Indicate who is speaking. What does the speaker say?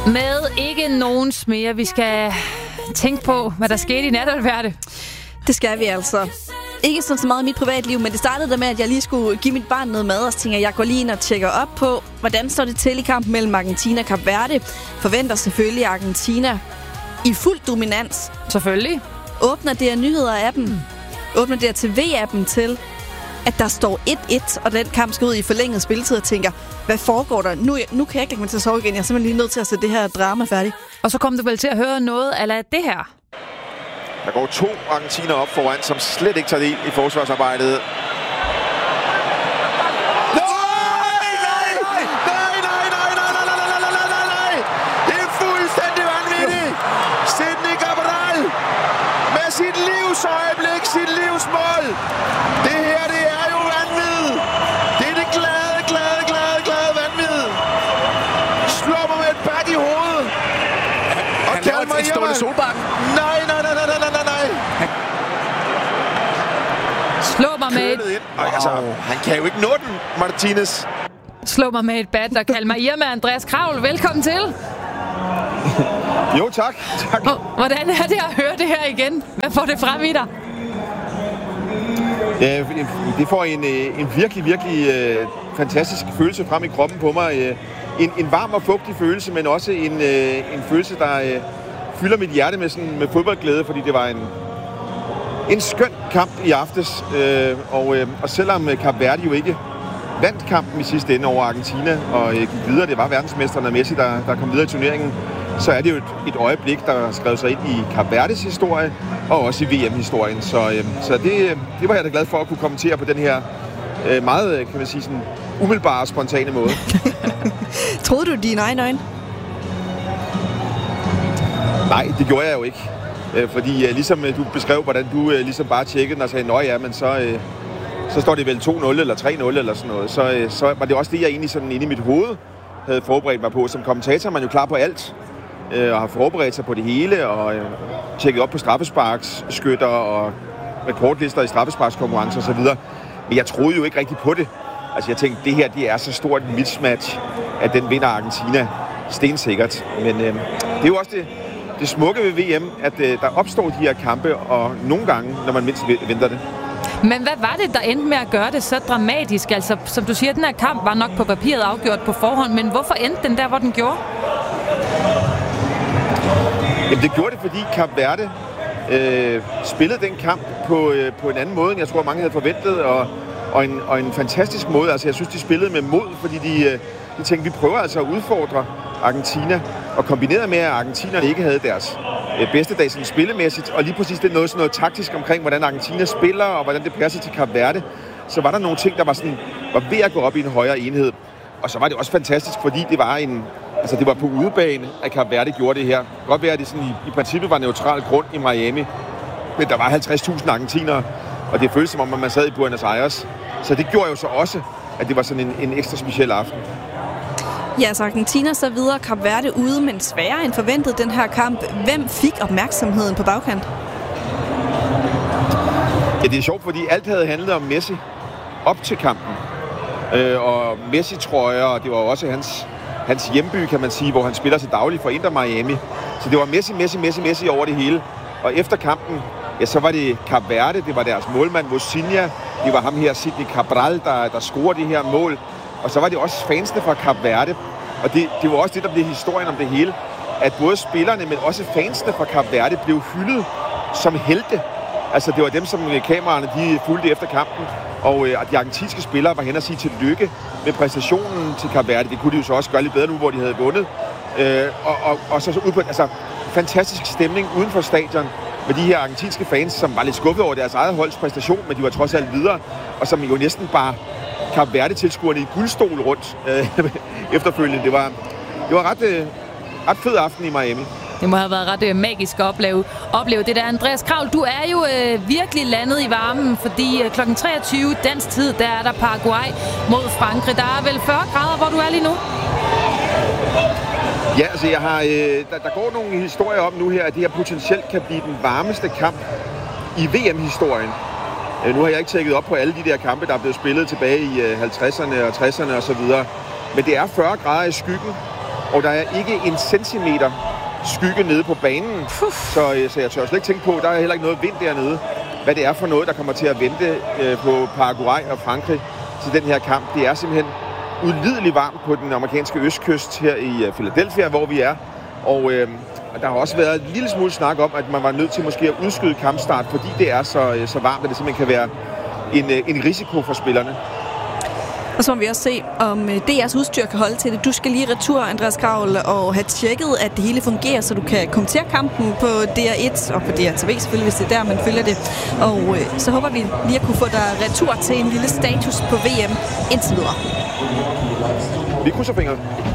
Speaker 1: Med ikke nogen mere. Vi skal tænke på, hvad der skete i nat, og hvad er det?
Speaker 2: Det skal vi altså. Ikke så meget i mit privatliv, men det startede der med, at jeg lige skulle give mit barn noget mad, og så tænker jeg går lige ind og tjekker op på, hvordan står det til i kampen mellem Argentina og Kap Verde. Forventer selvfølgelig Argentina i fuld dominans.
Speaker 1: Selvfølgelig.
Speaker 2: Åbner det nyheder-appen, åbner det TV-appen til, at der står 1-1, og den kamp skal ud i forlænget spilletid, og tænker, hvad foregår der? Nu kan jeg ikke lægge mig til at sove igen. Jeg er simpelthen lige nødt til at sætte det her drama færdigt.
Speaker 1: Og så kom du vel til at høre noget ala det her.
Speaker 3: Der går 2 argentiner op foran, som slet ikke tager del i forsvarsarbejdet. Det er fuldstændig vanvittigt! Sidney Cabral med sit livsøjeblik, sit livsmål. Det her, det er jo vanvittigt. Det er det glade vanvittigt. Slår mig med et bat i hovedet. Og kalder mig Ståle Solbakken. Nej.
Speaker 1: Slå mig med et...
Speaker 3: Altså, han kan jo ikke nå den, Martinez.
Speaker 1: Slå mig med et bat, og kald mig Irma Andreas Kravl. Velkommen til.
Speaker 3: Jo, tak.
Speaker 1: Hvordan er det at høre det her igen? Hvad får det frem i dig?
Speaker 3: Ja, det får en virkelig fantastisk følelse frem i kroppen på mig. En varm og fugtig følelse, men også en følelse, der fylder mit hjerte med fodboldglæde, fordi det var en skøn kamp i aftes. Og selvom Kap Verde jo ikke vandt kampen i sidste ende over Argentina og gik videre, det var verdensmesterne Messi, der kom videre i turneringen, så er det jo et øjeblik, der har skrevet sig ind i Kap Verdes historie og også i VM-historien. Så det var jeg da glad for at kunne kommentere på den her meget, kan man sige, sådan umiddelbare og spontane måde.
Speaker 2: Troede du dine egne øjne?
Speaker 3: Nej, det gjorde jeg jo ikke. Fordi ligesom du beskrev, hvordan du ligesom bare tjekkede den og sagde, ja, men så står det vel 2-0 eller 3-0 eller sådan noget. Så var det også det, jeg egentlig sådan inde i mit hoved havde forberedt mig på. Som kommentator er man jo klar på alt, og har forberedt sig på det hele, og tjekket op på straffesparksskytter og rekordlister i straffesparkskonkurrencer osv. Men jeg troede jo ikke rigtig på det. Altså jeg tænkte, det her det er så stort en mismatch, at den vinder Argentina stensikkert. Men det er jo også det smukke ved VM, at der opstår de her kampe, og nogle gange, når man mindst venter det.
Speaker 1: Men hvad var det, der endte med at gøre det så dramatisk? Altså, som du siger, den her kamp var nok på papiret afgjort på forhånd, men hvorfor endte den der, hvor den gjorde?
Speaker 3: Jamen, det gjorde det, fordi Kap Verde spillede den kamp på en anden måde, end jeg tror, mange havde forventet, og en fantastisk måde. Altså, jeg synes, de spillede med mod, fordi de tænkte, vi prøver altså at udfordre Argentina, og kombineret med, at argentinerne ikke havde deres bedste dag sådan spillemæssigt, og lige præcis det er noget taktisk omkring, hvordan Argentina spiller, og hvordan det passer til Kap Verde, så var der nogle ting, der var ved at gå op i en højere enhed. Og så var det også fantastisk, fordi det var på udebane, at Kap Verde gjorde det her. Godt være, at det sådan i princippet var neutral grund i Miami, men der var 50.000 argentinere, og det føltes som om, at man sad i Buenos Aires. Så det gjorde jo så også, at det var sådan en ekstra speciel aften.
Speaker 2: Ja, så Argentina så videre, Kap Verde ude, men sværere end forventet den her kamp. Hvem fik opmærksomheden på bagkant?
Speaker 3: Ja, det er sjovt, fordi alt havde handlet om Messi op til kampen. Og Messi-trøjer, og det var også hans hjemby, kan man sige, hvor han spiller til daglig for Inter Miami. Så det var Messi over det hele. Og efter kampen, ja, så var det Kap Verde, det var deres målmand Mosinha, det var ham her, Sidney Cabral, der scorede det her mål. Og så var det også fansene fra Kap Verde, og det var også det, der blev historien om det hele, at både spillerne, men også fansene fra Kap Verde blev hyldet som helte. Altså det var dem, som kameraerne de fulgte efter kampen, og de argentinske spillere var hen og sige tillykke med præstationen til Kap Verde. Det kunne de jo så også gøre lidt bedre nu, hvor de havde vundet. Og så ud på fantastisk stemning uden for stadion med de her argentinske fans, som var lidt skuffet over deres eget holds præstation, men de var trods alt videre, og som jo næsten bare Kap Verde-tilskuerne i guldstol rundt efterfølgende. Det var ret fed aften i Miami.
Speaker 1: Det må have været ret magisk at opleve det der. Andreas Kravl, du er jo virkelig landet i varmen, fordi kl. 23 dansk tid, der er der Paraguay mod Frankrig. Der er vel 40 grader, hvor du er lige nu?
Speaker 3: Ja, altså jeg har, der går nogle historier om nu her, at det her potentielt kan blive den varmeste kamp i VM-historien. Nu har jeg ikke tjekket op på alle de der kampe, der er blevet spillet tilbage i 50'erne og 60'erne osv. Men det er 40 grader i skyggen og der er ikke en centimeter skygge nede på banen. Så jeg tør slet ikke tænke på, der er heller ikke noget vind dernede. Hvad det er for noget, der kommer til at vente på Paraguay og Frankrig til den her kamp. Det er simpelthen ulideligt varmt på den amerikanske østkyst her i Philadelphia, hvor vi er. Og der har også været en lille smule snak om, at man var nødt til måske at udskyde kampstart, fordi det er så varmt, at det simpelthen kan være en risiko for spillerne.
Speaker 2: Og så må vi også se, om DR's udstyr kan holde til det. Du skal lige retur, Andreas Kraul, og have tjekket, at det hele fungerer, så du kan kommentere kampen på DR1 og på DRTV selvfølgelig, hvis det er der, man følger det. Og så håber vi lige at kunne få dig retur til en lille status på VM indtil videre.
Speaker 3: Vi krydser fingre.